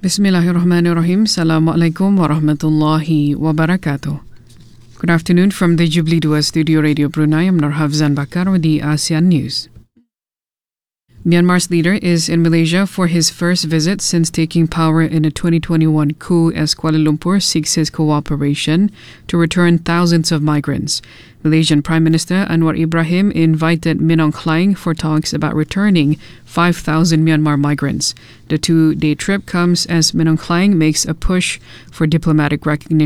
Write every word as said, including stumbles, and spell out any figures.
Bismillahirrahmanirrahim. Assalamualaikum warahmatullahi wabarakatuh. Good afternoon from the Jubilee Dua Studio Radio Brunei. I'm Nur Hafzan Bakar with the ASEAN News. Myanmar's leader is in Malaysia for his first visit since taking power in a twenty twenty-one coup as Kuala Lumpur seeks his cooperation to return thousands of migrants. Malaysian Prime Minister Anwar Ibrahim invited Min Aung Hlaing for talks about returning five thousand Myanmar migrants. The two-day trip comes as Min Aung Hlaing makes a push for diplomatic recognition